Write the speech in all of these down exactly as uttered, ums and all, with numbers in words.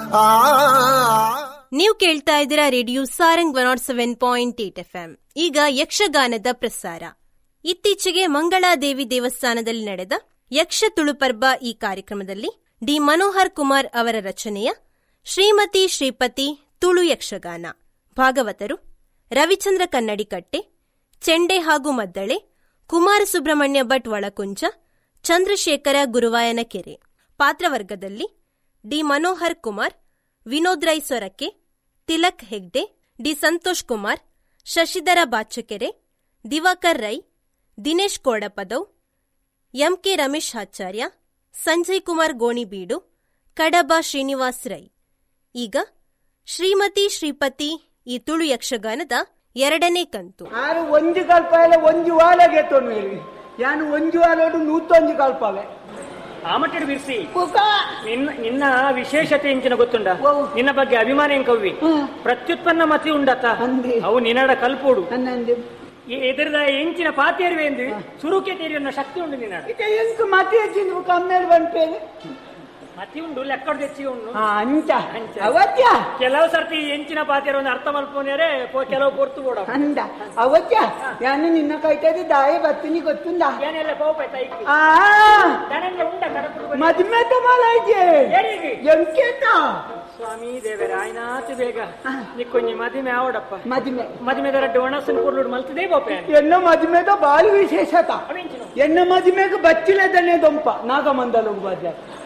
ನೀವು ಕೇಳ್ತಾ ಇದ್ದೀರಾ radio Sarang one not seven point eight F M. ಈಗ ಯಕ್ಷಗಾನದ ಪ್ರಸಾರ. ಇತ್ತೀಚೆಗೆ ಮಂಗಳಾದೇವಿ ದೇವಸ್ಥಾನದಲ್ಲಿ ನಡೆದ ಯಕ್ಷ ತುಳುಪರ್ಬ ಈ ಕಾರ್ಯಕ್ರಮದಲ್ಲಿ ಡಿ ಮನೋಹರ್ ಕುಮಾರ್ ಅವರ ರಚನೆಯ ಶ್ರೀಮತಿ ಶ್ರೀಪತಿ ತುಳು ಯಕ್ಷಗಾನ. ಭಾಗವತರು ರವಿಚಂದ್ರ ಕನ್ನಡಿಕಟ್ಟೆ, ಚೆಂಡೆ ಹಾಗೂ ಮದ್ದಳೆ, Kumara Subrahmanya Bhat ಒಳಕುಂಚ, Chandrashekhara Guruvayanakere. ಪಾತ್ರವರ್ಗದಲ್ಲಿ D Manohar Kumar, Vinod Rai Sorake, Tilak Hegde, D Santosh Kumar, Shashidhara Bachakere, Diwakar Rai, Dinesh ಕೋಡಪದವ್, MK Ramesh ಆಚಾರ್ಯ, ಸಂಜಯ್ ಕುಮಾರ್ ಗೋಣಿಬೀಡು, ಕಡಬ ಶ್ರೀನಿವಾಸ್ ರೈ. ಈಗ ಶ್ರೀಮತಿ ಶ್ರೀಪತಿ ಈ ತುಳು ಯಕ್ಷಗಾನದ ಎರಡನೇ ಕಂತು. ಒಂಜು ಕಲ್ಪ ಒಂಜು ವಾಲಗೆ ಯಾನು ಒಂಜು ವಾಲೋಡು ನೂತೊಂಜು ಕಲ್ಪವೆ ಆಮಟೆಡು ಬಿರ್ಸಿ ನಿನ್ನ ನಿನ್ನ ವಿಶೇಷತೆ ಎಂಚಿನ ಗೊತ್ತುಂಡ, ನಿನ್ನ ಬಗ್ಗೆ ಅಭಿಮಾನ ಹೆಂಗ್ ಕವ್ವಿ ಪ್ರತ್ಯುತ್ಪನ್ನ ಮತಿ ಉಂಡತ್ತ ಅವು ನಿನ್ನಡ ಕಲ್ಪೋಡು ಎದುರದ ಎಂಚಿನ ಪಾತೇರುವೆ ಎಂದು ಸುರುಕೆ ತೇರಿಯನ್ನ ಶಕ್ತಿ ಉಂಡು ನಿನ್ನ ಎಂಕು ಮತಿ ಹೆಚ್ಚಿನ ಕಮ್ಮೇಲೆ ಬಂತೇನೆ ಮತಿ ಉಂಡು ಲೆಕ್ಕಡು ಹೆಚ್ಚಿ ಉಂಡು ಅಂಚ ಅವತ್ಯ ಕೆಲವು ಸರ್ತಿ ಎಂಚಿನ ಪಾತೇರು ಒಂದು ಅರ್ಥ ಮಲ್ಪೋನ್ಯಾರೆ ಕೆಲವು ಕೊರ್ತು ಕೂಡ ಅಂದ ಅವತ್ಯ ಯಾನು ನಿನ್ನ ಕೈತದೆ ದಾಯ ಬತ್ತಿನಿ ಗೊತ್ತುಂದ ಏನೆಲ್ಲ ಕೋಪ ಮದುವೆ ತಮಾಲಾಯ್ಕೆ ಎಂಕೇತ ಸ್ವಾಮಿ ದೇವರ ಆಯ್ನಾತು ಬೇಗ ನಿಕ್ಕೊಂಜಿ ಮದುವೆ ಆವಡಪ್ಪ ಮದುವೆ ಮದುವೆ ರಡ್ಡು ಒಣಸನ್ ಕೊರ್ಲುಡು ಮಲ್ತದೇ ಬೋಪೆ ಎನ್ನ ಮದುವೆದ ಬಾರಿ ವಿಶೇಷತ ಎನ್ನ ಮದುವೆಗೆ ಬಚ್ಚಿಲ್ಲದನ್ನೇ ದೊಂಪ ನಾಗಮಂದಲ ಬಾಜ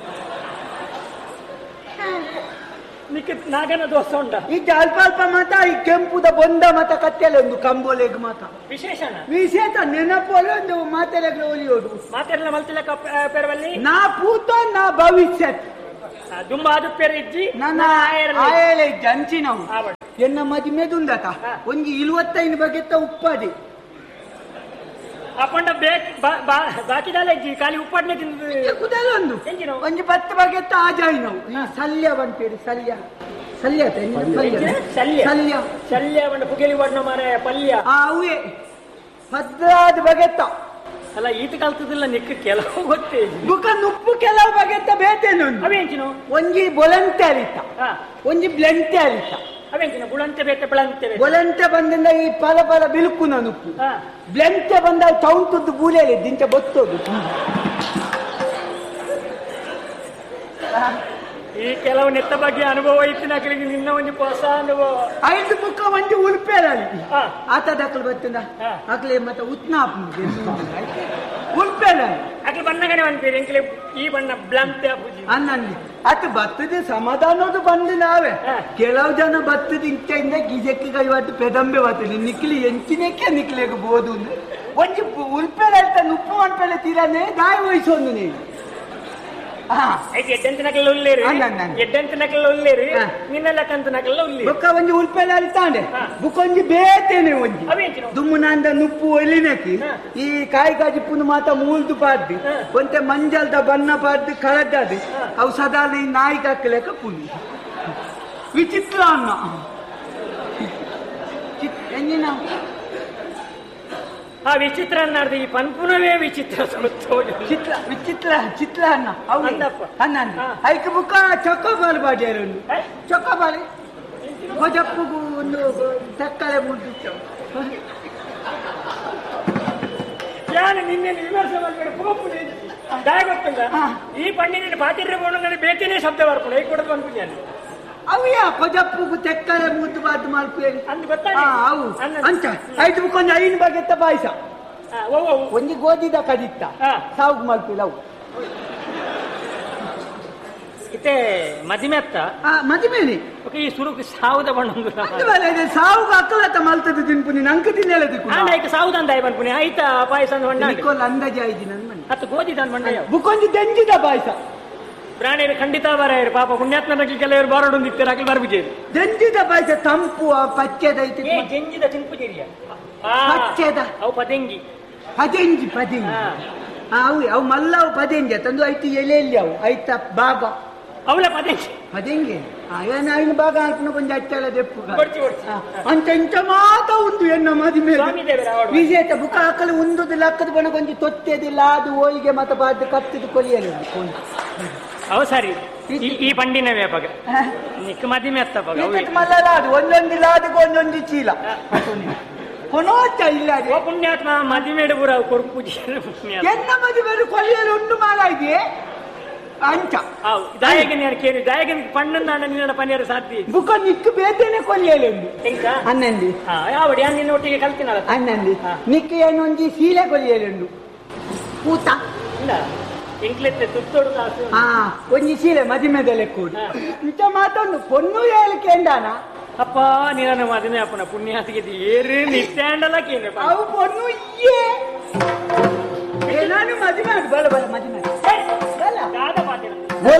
ನಾಗನ ದೋಷ ಉಂಟ ಈ ಅಲ್ಪ ಅಲ್ಪ ಮತ ಈ ಕೆಂಪುದ ಬಂದ ಮತ ಕತ್ತೆಲೆ ಒಂದು ಕಂಬೋಲೆಗ್ ಮಾತ ವಿಶೇಷ ವಿಶೇಷ ನೆನಪೋಲೆ ಒಂದು ಮಾತೆಲೆಗ್ಲ ಒಲಿಯೋದು ಮಾತೆಲ್ಲ ಮಲ್ತಿಲ ಪೇರವಲ್ಲಿ ನಾ ಪೂತ ನಾ ಭವಿಷ್ಯ ದುಂಬ ಅದು ಪೇರ ಇಜ್ಜಿ ನನ್ನ ಆಯಲೆ ಜಂಚಿ ನಾವು ಎನ್ನ ಮದುವೆದುಂದತ ಒಂಜಿ ಇಳುವತ್ತೈದು ಬಗೆತ್ತ ಉಪ್ಪದಿ ಅಪ್ಪಂಡ ಬಾಕಿದಲ್ಲ ಇಜ್ಜಿ ಖಾಲಿ ಉಪ್ಪಾಡ್ನೆ ತಿಂದು ಒಂಜಿ ಪತ್ತು ಬಗೆತ್ತ ಆಜಾಯಿ ನಾವು ಸಲ್ಯ ಬಂತೇಳಿ ಸಲ್ಯ ಸಲ್ಯ ಶಲ್ಯ ಶಲ್ಯ ಶಲ್ಯ ಬಂಡ ಪುಗೇಲಿ ಬಣ್ಣ ಮಾರ ಪಲ್ಯ ಅವೇ ಪದ್ರಾದ ಬಗೆತ್ತ ಅಲ್ಲ ಈತ ಕಲ್ತದಿಲ್ಲ ನಿಕ್ಕ ಕೆಲವು ಗೊತ್ತೇ ಬುಕ ನುಪ್ಪು ಕೆಲವು ಬಗೆತ್ತ ಬೇತೇನು ಅವೇಂಚಿನ ಒಂಜಿ ಬೊಲಂತೆ ಅರಿತ ಒಂಜಿ ಬ್ಲೆಂತೆ ಅರಿತ ಅವೇಂಚಿನ ಬುಳಂತೆ ಬೇತೆ ಬೆಳಂತೆ ಬೊಲಂತೆ ಬಂದಿಂದ ಈ ಪಲ ಪಲ ಬಿಳುಕು ನುಪ್ಪು ಬ್ಲೆಂತೆ ಬಂದ ತೌಂತದ್ದು ಬೂಲೆಯಲ್ಲಿ ದಿಂಚ ಬೊತ್ತೋದು ಈ ಕೆಲವು ನೆತ್ತ ಬಗ್ಗೆ ಅನುಭವ ಇತ್ತು ನಕಲಿಗೆ ನಿನ್ನ ಒಂದು ಹೊಸ ಅನುಭವ ಐದು ಮುಖ ಒಂಜಿ ಉಲ್ಪೇರಲ್ಲಿ ಆತ ದಕ್ಕಲು ಬರ್ತದ ಅಕ್ಲೆ ಮತ್ತೆ ಉತ್ನಾಪ್ ಉಲ್ಪೇರಲ್ಲಿ ಅಕ್ಲೆ ಬಣ್ಣಗನೆ ಬಂತೀರಿ ಎಂಕ್ಲೆ ಈ ಬಣ್ಣ ಬ್ಲಂತೆ ಅನ್ನಂದಿ ಅದು ಬತ್ತದ ಸಮಾಧಾನದು ಬಂದು ನಾವೇ ಕೆಲವು ಜನ ಬತ್ತದ ಇಂಚೆಯಿಂದ ಗಿಜಕ್ಕೆ ಕೈವತ್ತು ಪೆದಂಬೆ ಬರ್ತದೆ ನಿಕ್ಲಿ ಎಂಚಿನಕ್ಕೆ ನಿಕ್ಲಿಗೆ ಬೋದು ಒಂಜಿ ಉಲ್ಪೇರ ಅಂತ ನುಪ್ಪು ಅನ್ಪೇಲೆ ತೀರನೇ ದಾಯ ವಹಿಸೋದು ನೀವು ಎಡ್ಡಂತಿನಕಲ್ಲ ಉಳ್ಳೇರಿ ಎಡ್ಡಂತಿನಕಲ್ಲ ಉಳ್ಳೇರಿ ನಿನ್ನೆಲ್ಲಕ್ಕಂತನಕಲ್ಲ ಉಳ್ಳಿ ಬೊಕ್ಕ ಒಂಜಿ ಉಲ್ಪೆಲ್ಲ ಅಲ್ತಾಂಡೆ ಬುಕ್ಕೊಂಜಿ ಬೇತೇನೆ ಒಂಜಿ ದುಮ್ಮುನಂದ ನುಪ್ಪು ಒಲಿನಕಿ ಈ ಕಾಯಿ ಕಾಜಿ ಪುನು ಮಾತ ಮೂಲ್ದು ಪಾಡ್ದು ಒಂತೆ ಮಂಜಲ್ದ ಬಣ್ಣ ಪಾಡ್ದು ಕಳಡ್ಡದು ಅವು ಸದಾ ಈ ನಾಯಿಗೆ ಹಾಕಲೆಕ್ಕ ಪುನಿ ವಿಚಿತ್ರ ಅನ್ನ ಎಂಜಿನ ಆ ವಿಚಿತ್ರ ಅನ್ನಾರ್ದು ಈ ಪನ್ಪುನವೇ ವಿಚಿತ್ರ ಚಿತ್ರ ವಿಚಿತ್ರ ಚಿತ್ರ ಅನ್ನ ಅನ್ನ ಐಕ ಬುಕ್ಕ ಚೊಕ್ಕಬಾಲು ಬಾಡಿಯಾರು ಚೊಕ್ಕಬಾಲಿ ಕೊಜಪ್ಪುಗೂ ಒಂದು ತಕ್ಕಲೆ ಮುಟ್ಟಿತ್ತು ನಾನು ನಿನ್ನೆ ವಿಮರ್ಶೆ ಮಾಡ್ಬೇಡ ಪೋಪು ದಾಯ ಗೊತ್ತುಂಟ ಈ ಪಂಡಿನ ಪಾತಿರ್ಯ ಬೋಣ ಬೇಕೇನೆ ಶಬ್ದ ಬರ್ಕೊಂಡು ಐ ಕೊಡೋದು ಅನ್ಕೊಂಡ್ಯಾನು ಅವಯ್ಯ ಕೊಜಪ್ಪುಗೂ ತೆಕ್ಕಲೆ ಮುದ್ದು ಬಾತು ಮಾಡ್ಕೇಳಿ ಅಂದ್ ಗೊತ್ತಾ ಅವು ಅಂಚ ಐದು ಬುಕ್ಕೊಂದು ಐದು ಬಗೆತ್ತ ಪಾಯಸ ಒಂಜಿ ಗೋಧಿದ ಕದಿತ್ತ ಸಾವು ಮಾಡ್ತಿಲ್ಲ ಅವು ಇತ್ತೆ ಮದಿಮೆ ಅತ್ತ ಮದಿಮೇನೆ ಈ ಸುರುಕು ಸಾವುದ ಬಣ್ಣ ಸಾವು ಅಕ್ಕಲತ್ತ ಮಲ್ತದ ತಿನ್ಪುನಿ ನಂಗೆ ತಿನ್ನೇಳದಿಕ್ಕು ಸಾವುದ ದಾಯ ಬನ್ಪುನಿ ಆಯ್ತಾ ಪಾಯಸ ಅಂದಾಜ ಆಯ್ತು ನನ್ ಮನೆ ಹತ್ತು ಗೋಧಿ ದನ್ ಬಣ್ಣ ಬುಕ್ಕೊಂಜಿ ದೆಂಜಿದ ಪಾಯಸ ಪ್ರಾಣಿಯರು ಖಂಡಿತ ಬರ ಪಾಪ ಪುಣ್ಯಾತ್ಮರಿಗೆ ಕೆಲವರು ಬಾರೋಡೊಂದಿರ್ತಾರೆ ಅಕ್ಲಿ ಬರ್ಬಿಜೇರಿ ದೆಂಜಿದ ಪಾಯಸ ತಂಪು ಪಚ್ಚೆದೈತಿ ಜಂಜಿದ ತಿನ್ಪುಜೇರಿಯ ಪಚ್ಚೆದ ಅವು ಪದೆಂಗಿ ಪದೆಂಜಿ ಪದೆಂಗಿ ಅವು ಅವು ಮಲ್ಲ ಅವು ಪದೆಂಜಿ ತಂದು ಐತಿ ಎಲೆಯಲ್ಲಿ ಅವು ಐತ ಬಾಗ ಅವಳ ಪದೆಂಗಿ ಪದೆಂಗಿ ಆಯನ ಭಾಗ ಅನ್ಕೊಂಡು ಕೊಂಚ ಅಚ್ಚಲ ದೆಪ್ಪು ಅಂತ ಇಂಚ ಮಾತ ಉಂಟು ಎನ್ನ ಮದುವೆ ವಿಜೇತ ಬುಕ್ಕ ಹಾಕಲು ಉಂದುದು ಲಕ್ಕದ ಬಣ ಕೊಂಚ ತೊತ್ತೆದಿಲ್ಲ ಅದು ಹೋಳಿಗೆ ಮತ್ತೆ ಬಾದ್ದು ಕತ್ತಿದ್ದು ಕೊಲಿಯಲು ಅವ ಸರಿ ಈ ಪಂಡಿನ ವ್ಯಾಪಕ ನಿಕ್ ಮದಿಮೆ ಅತ್ತ ಮಲ್ಲಲಾದು ಒಂದೊಂದು ಲಾದಕ್ಕೆ ಒಂದೊಂದು ಚೀಲ ಕೊನೋಚ ಇಲ್ಲ ಪುಣ್ಯಾತ್ಮ ಮದಿಮೇಡು ಪೂರ ಕೊರ್ಪು ಎನ್ನ ಮದಿಮೇಡು ಕೊಲ್ಲಿಯಲ್ಲಿ ಉಂಟು ಮಾಲಾಗಿ ಅಂಚ ದಾಯಗನಿ ಕೇಳಿ ದಾಯಗನಿ ಪಣ್ಣಂದ ನಿನ್ನ ಪನಿಯರು ಸಾಧ್ಯ ಬುಕ್ಕ ನಿಕ್ಕು ಬೇತೇನೆ ಕೊಲ್ಲಿಯಲ್ಲಿ ಉಂಟು ಅನ್ನಂದಿ ಯಾವಡಿ ನಿನ್ನ ಒಟ್ಟಿಗೆ ಕಲ್ತಿನಲ್ಲ ಅನ್ನಂದಿ ನಿಕ್ಕು ಏನು ಒಂಜಿ ಸೀಲೆ ಕೊಲ್ಲಿಯಲ್ಲಿ ಉಂಟು ಊತ ಇಲ್ಲ ಇಂಕ್ಲೆತ್ತೆ ತುತ್ತೋಡು ಹಾ ಒಂಜಿ ಸೀಲೆ ಮದಿಮೆದಲೆ ಕೂಡ ಇಂಚ ಮಾತೊಂದು ಪೊನ್ನು ಹೇಳಿಕೆ ಎಂದಾನ ಅಪ್ಪ ನೀನು ಮದಿಮೆ ಅಪ್ಪನ ಪುಣ್ಯಾತಿಗೆ ಏರು ನಿತ್ಯಾಂಡಲ್ಲ ಕೇಳಿ ಅವು ಪೊನ್ನು ಇಯೇ ನಾನು ಮದಿಮೆ ಬಲ ಬಲ ಮದಿಮೆ